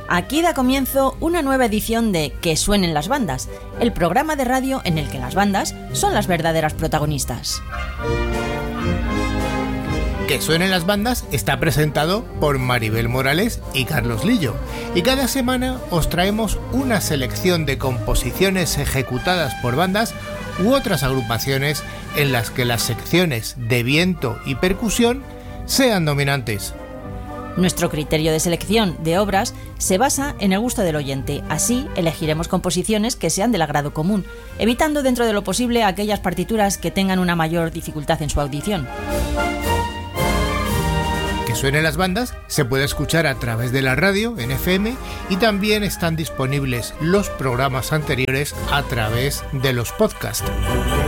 Aquí da comienzo una nueva edición de Que suenen las bandas, el programa de radio en el que las bandas son las verdaderas protagonistas. Que suenen las bandas está presentado por Maribel Morales y Carlos Lillo, y cada semana os traemos una selección de composiciones ejecutadas por bandas u otras agrupaciones en las que las secciones de viento y percusión sean dominantes. Nuestro criterio de selección de obras se basa en el gusto del oyente, así elegiremos composiciones que sean del agrado común, evitando dentro de lo posible aquellas partituras que tengan una mayor dificultad en su audición. Que suenen las bandas se puede escuchar a través de la radio en FM y también están disponibles los programas anteriores a través de los podcasts.